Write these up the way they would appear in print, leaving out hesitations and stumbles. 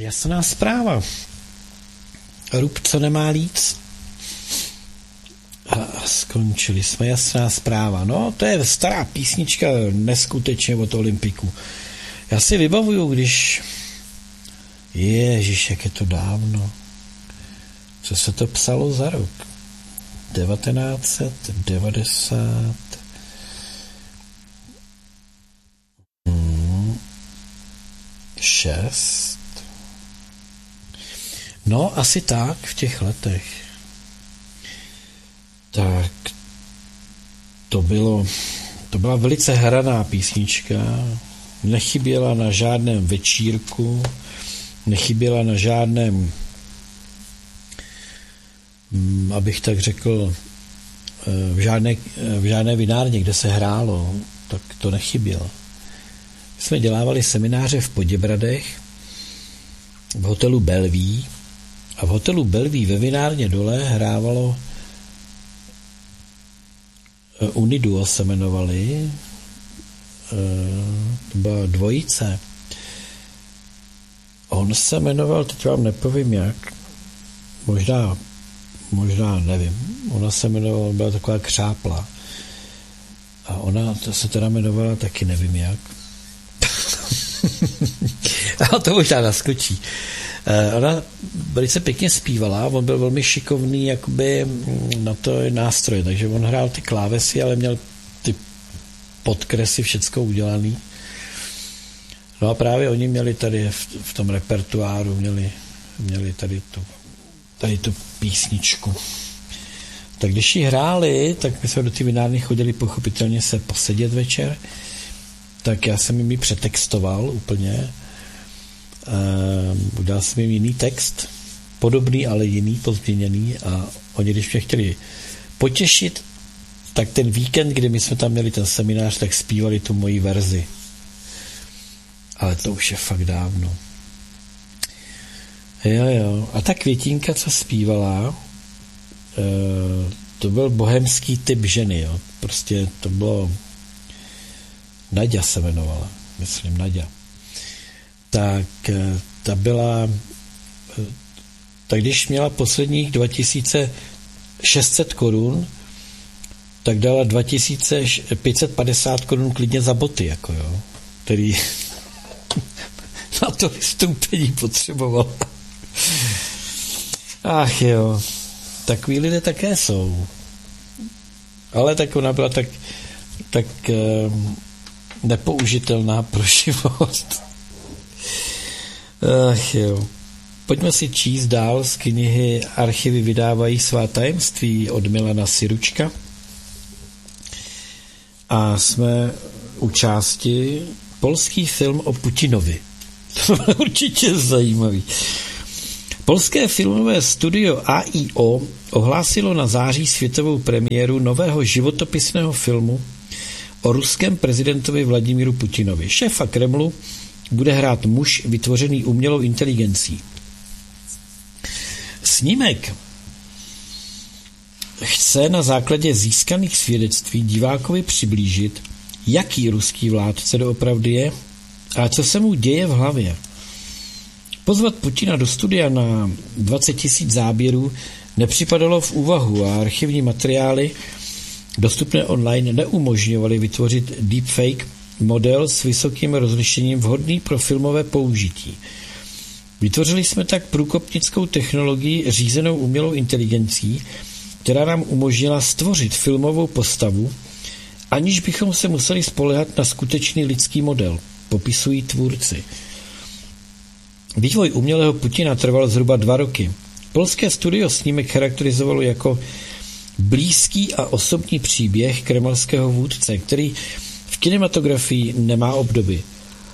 Jasná zpráva. Rub, co nemá líc. A skončili jsme, jasná zpráva. No, to je stará písnička, neskutečně od Olympiku. Já si vybavuju, když... Ježiš, jak je to dávno. Co se to psalo za rok? 1990... 6. No, asi tak, v těch letech. Tak to byla velice hraná písnička, nechyběla na žádném večírku, nechyběla na žádném, abych tak řekl, v žádné vinárně, kde se hrálo, tak to nechybělo. My jsme dělávali semináře v Poděbradech, v hotelu Bellevue, a v hotelu Bellevue ve vinárně dole hrávalo Uniduo se jmenovali, to byla dvojice. On se jmenoval, teď vám nepovím jak, možná nevím, ona se jmenovala, byla taková křápla. A ona se teda jmenovala taky nevím jak. A to možná naskočí. Ona velice pěkně zpívala, on byl velmi šikovný jakoby na to nástroje, takže on hrál ty klávesy, ale měl ty podkresy všecko udělaný. No a právě oni měli tady v tom repertoáru, měli tady tu písničku. Tak když ji hráli, tak my jsme do té vinárny chodili pochopitelně se posedět večer, tak já jsem jim ji přetextoval úplně. Udělal jsem jim jiný text, podobný, ale jiný, pozměněný, a oni, když mě chtěli potěšit, tak ten víkend, kdy my jsme tam měli ten seminář, tak zpívali tu moji verzi. Ale to už je fakt dávno. Jo. A ta Květinka, co zpívala, to byl bohemský typ ženy, jo. Prostě to bylo... Naďa se jmenovala, myslím, Naďa. Tak ta byla... Tak když měla posledních 2600 korun, tak dala 2550 korun klidně za boty, jako jo, který na to vystoupení potřeboval. Ach jo, takový lidé také jsou. Ale tak ona byla tak nepoužitelná pro život. Ach jo. Pojďme si číst dál z knihy Archivy vydávají svá tajemství od Milana Siručka. A jsme u části polský film o Putinovi. To je určitě zajímavý. Polské filmové studio AIO ohlásilo na září světovou premiéru nového životopisného filmu o ruském prezidentovi Vladimíru Putinovi. Šéfa Kremlu bude hrát muž vytvořený umělou inteligencí. Snímek chce na základě získaných svědectví divákovi přiblížit, jaký ruský vládce doopravdy je a co se mu děje v hlavě. Pozvat Putina do studia na 20 000 záběrů nepřipadalo v úvahu a archivní materiály dostupné online neumožňovaly vytvořit deepfake model s vysokým rozlišením vhodný pro filmové použití. Vytvořili jsme tak průkopnickou technologii řízenou umělou inteligencí, která nám umožnila stvořit filmovou postavu, aniž bychom se museli spoléhat na skutečný lidský model, popisují tvůrci. Vývoj umělého Putina trval zhruba 2 roky. Polské studio snímek charakterizovalo jako blízký a osobní příběh kremelského vůdce, který v kinematografii nemá obdoby.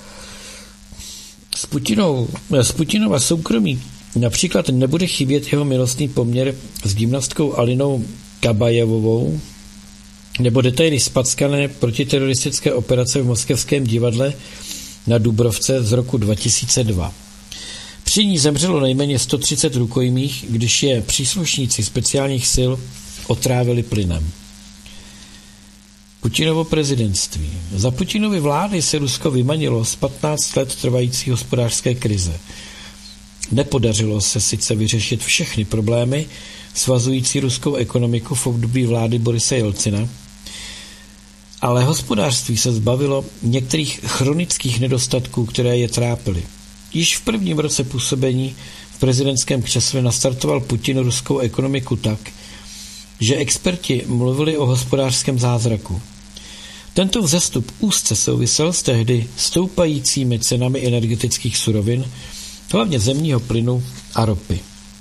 Z Putinova soukromí například nebude chybět jeho milostný poměr s gymnastkou Alinou Kabajevovou nebo detaily zpackané protiteroristické operace v Moskevském divadle na Dubrovce z roku 2002. Při ní zemřelo nejméně 130 rukojmích, když je příslušníci speciálních sil otrávili plynem. Putinovo prezidentství. Za Putinovy vlády se Rusko vymanilo z 15 let trvající hospodářské krize. Nepodařilo se sice vyřešit všechny problémy svazující ruskou ekonomiku v období vlády Borise Jelcina, ale hospodářství se zbavilo některých chronických nedostatků, které je trápily. Již v prvním roce působení v prezidentském křesle nastartoval Putin ruskou ekonomiku tak, že experti mluvili o hospodářském zázraku. Tento vzestup úzce souvisel s tehdy stoupajícími cenami energetických surovin, hlavně zemního plynu a ropy.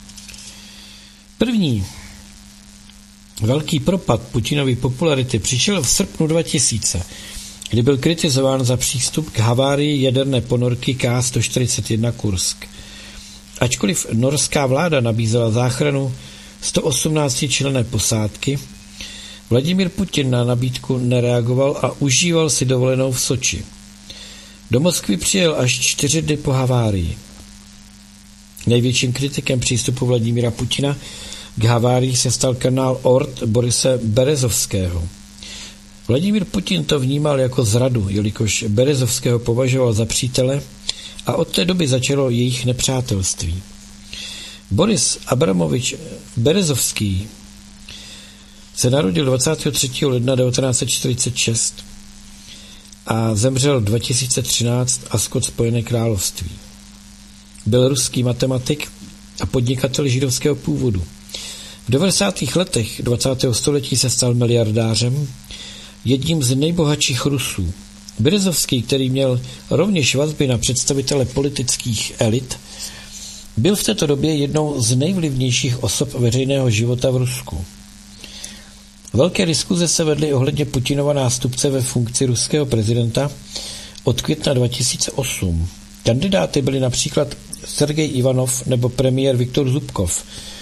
První velký propad Putinovy popularity přišel v srpnu 2000, kdy byl kritizován za přístup k havárii jaderné ponorky K-141 Kursk. Ačkoliv norská vláda nabízela záchranu 118členné posádky, Vladimír Putin na nabídku nereagoval a užíval si dovolenou v Soči. Do Moskvy přijel až 4 dny po havárii. Největším kritikem přístupu Vladimíra Putina k havárii se stal kanál Ort Borise Berezovského. Vladimír Putin to vnímal jako zradu, jelikož Berezovského považoval za přítele a od té doby začalo jejich nepřátelství. Boris Abramovič Berezovský se narodil 23. ledna 1946 a zemřel 2013 a Skot Spojené království. Byl ruský matematik a podnikatel židovského původu. V 90. letech 20. století se stal miliardářem, jedním z nejbohatších Rusů. Berezovský, který měl rovněž vazby na představitele politických elit, byl v této době jednou z nejvlivnějších osob veřejného života v Rusku. Velké diskuze se vedly ohledně Putinova nástupce ve funkci ruského prezidenta od května 2008. Kandidáty byli například Sergej Ivanov nebo premiér Viktor Zubkov.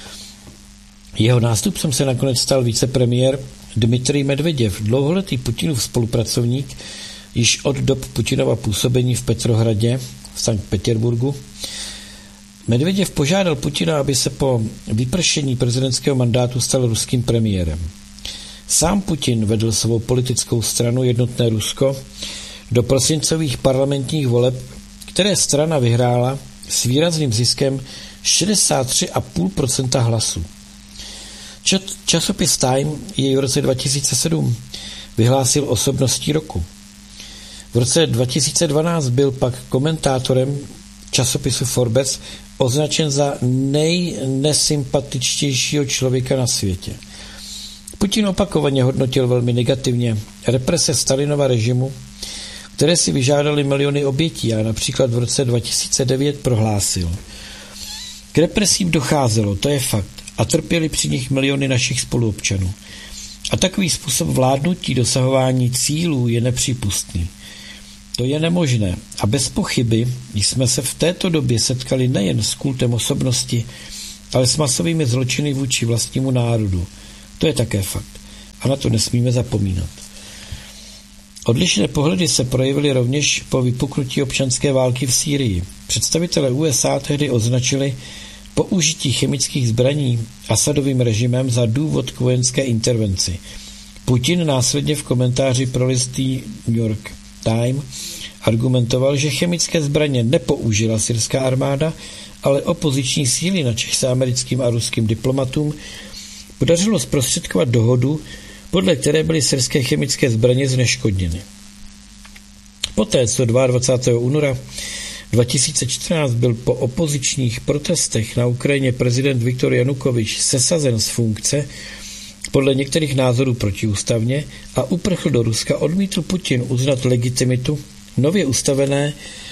Jeho nástupcem se nakonec stal vicepremiér Dmitrij Medveděv, dlouholetý Putinův spolupracovník, již od dob Putinova působení v Petrohradě v Sankt Petěrburgu. Medveděv požádal Putina, aby se po vypršení prezidentského mandátu stal ruským premiérem. Sám Putin vedl svou politickou stranu Jednotné Rusko do prosincových parlamentních voleb, které strana vyhrála s výrazným ziskem 63,5% hlasů. Časopis Time jej v roce 2007 vyhlásil osobností roku. V roce 2012 byl pak komentátorem časopisu Forbes označen za nejnesympatičtějšího člověka na světě. Putin opakovaně hodnotil velmi negativně represe Stalinova režimu, které si vyžádali miliony obětí, a například v roce 2009 prohlásil: k represím docházelo, to je fakt, a trpěli při nich miliony našich spoluobčanů. A takový způsob vládnutí, dosahování cílů je nepřípustný. To je nemožné a bez pochyby jsme se v této době setkali nejen s kultem osobnosti, ale s masovými zločiny vůči vlastnímu národu. To je také fakt. A na to nesmíme zapomínat. Odlišné pohledy se projevily rovněž po vypuknutí občanské války v Sýrii. Představitelé USA tehdy označili použití chemických zbraní Asadovým režimem za důvod k vojenské intervenci. Putin následně v komentáři pro list New York Times argumentoval, že chemické zbraně nepoužila syrská armáda, ale opoziční síly, načež se americkým a ruským diplomatům podařilo zprostředkovat dohodu, podle které byly syrské chemické zbraně zneškodněny. Poté, co 22. února 2014 byl po opozičních protestech na Ukrajině prezident Viktor Janukovič sesazen z funkce, podle některých názorů protiústavně, a uprchl do Ruska, odmítl Putin uznat legitimitu nově ustavené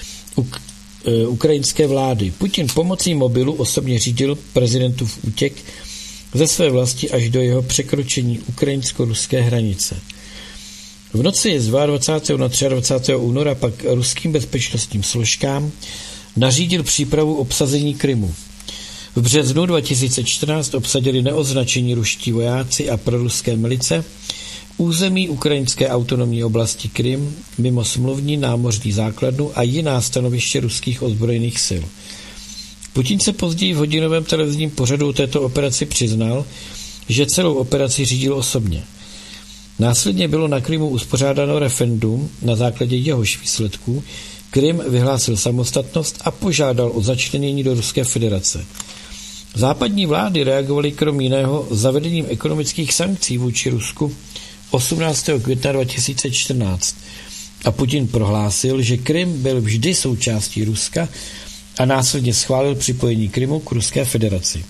ukrajinské vlády. Putin pomocí mobilu osobně řídil prezidentův útěk ze své vlasti až do jeho překročení ukrajinsko-ruské hranice. V noci z 22. na 23. února pak ruským bezpečnostním složkám nařídil přípravu obsazení Krymu. V březnu 2014 obsadili neoznačení ruští vojáci a proruské milice území ukrajinské autonomní oblasti Krym mimo smluvní námořní základnu a jiná stanoviště ruských ozbrojených sil. Putin se později v hodinovém televizním pořadu o této operaci přiznal, že celou operaci řídil osobně. Následně bylo na Krymu uspořádáno referendum, na základě jehož výsledků Krym vyhlásil samostatnost a požádal o začlenění do Ruské federace. Západní vlády reagovaly krom jiného zavedením ekonomických sankcí vůči Rusku 18. května 2014 a Putin prohlásil, že Krym byl vždy součástí Ruska a následně schválil připojení Krymu k Ruské federaci.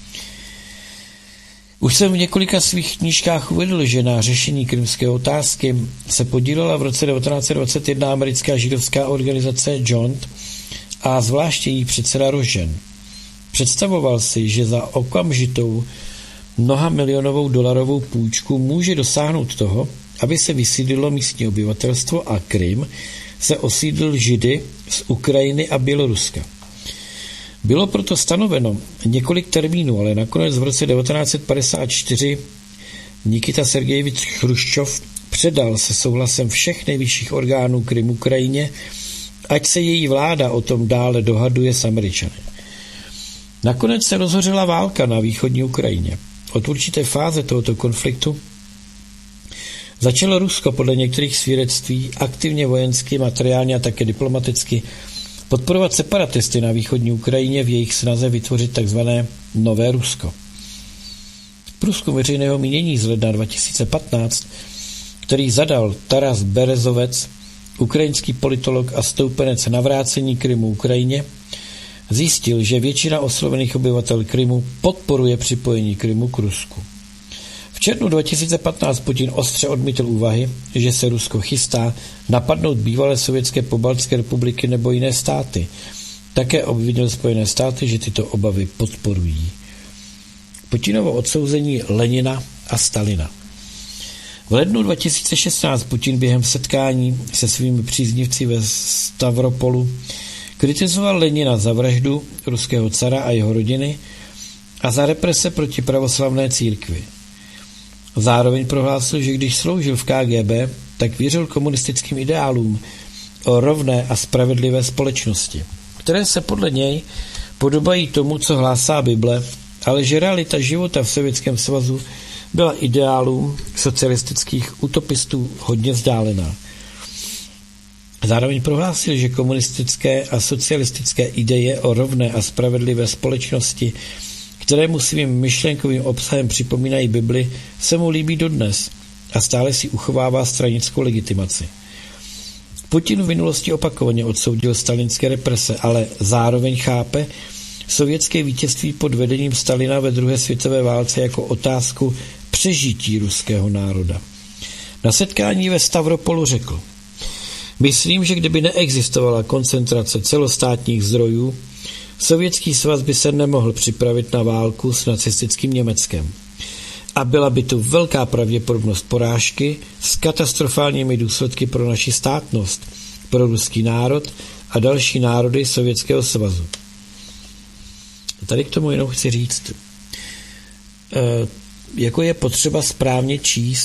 Už jsem v několika svých knížkách uvedl, že na řešení krymské otázky se podílela v roce 1921 americká židovská organizace JOINT a zvláště její předseda Rožen. Představoval si, že za okamžitou mnohamilionovou dolarovou půjčku může dosáhnout toho, aby se vysídlilo místní obyvatelstvo a Krym se osídlil Židy z Ukrajiny a Běloruska. Bylo proto stanoveno několik termínů, ale nakonec v roce 1954 Nikita Sergejevič Chruščov předal se souhlasem všech nejvyšších orgánů Krym Ukrajině, ať se její vláda o tom dále dohaduje s Američany. Nakonec se rozhořela válka na východní Ukrajině. Od určité fáze tohoto konfliktu začalo Rusko podle některých svědectví aktivně vojensky, materiálně a také diplomaticky podporovat separatisty na východní Ukrajině v jejich snaze vytvořit takzvané Nové Rusko. Průzkum veřejného mínění z ledna 2015, který zadal Taras Berezovec, ukrajinský politolog a stoupenec navrácení Krymu Ukrajině, zjistil, že většina oslovených obyvatel Krymu podporuje připojení Krymu k Rusku. V červnu 2015 Putin ostře odmítl úvahy, že se Rusko chystá napadnout bývalé sovětské pobaltské republiky nebo jiné státy. Také obvinil Spojené státy, že tyto obavy podporují. Putinovo odsouzení Lenina a Stalina. V lednu 2016 Putin během setkání se svými příznivci ve Stavropolu kritizoval Lenina za vraždu ruského cara a jeho rodiny a za represe proti pravoslavné církvi. Zároveň prohlásil, že když sloužil v KGB, tak věřil komunistickým ideálům o rovné a spravedlivé společnosti, které se podle něj podobají tomu, co hlásá Bible, ale že realita života v Sovětském svazu byla ideálům socialistických utopistů hodně vzdálená. Zároveň prohlásil, že komunistické a socialistické ideje o rovné a spravedlivé společnosti, které mu svým myšlenkovým obsahem připomínají Bibli, se mu líbí dodnes a stále si uchovává stranickou legitimaci. Putin v minulosti opakovaně odsoudil stalinské represe, ale zároveň chápe sovětské vítězství pod vedením Stalina ve druhé světové válce jako otázku přežití ruského národa. Na setkání ve Stavropolu řekl: Myslím, že kdyby neexistovala koncentrace celostátních zdrojů, Sovětský svaz by se nemohl připravit na válku s nacistickým Německem. A byla by tu velká pravděpodobnost porážky s katastrofálními důsledky pro naši státnost, pro ruský národ a další národy Sovětského svazu. Tady k tomu jenom chci říct, jako je potřeba správně číst